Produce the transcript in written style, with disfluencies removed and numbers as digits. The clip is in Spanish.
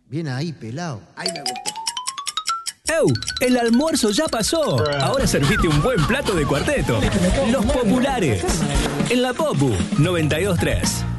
Bien ahí, pelado. Ahí me gustó. ¡Ew! El almuerzo ya pasó. Ahora servite un buen plato de Cuarteto. Los populares. En la Popu 92.3.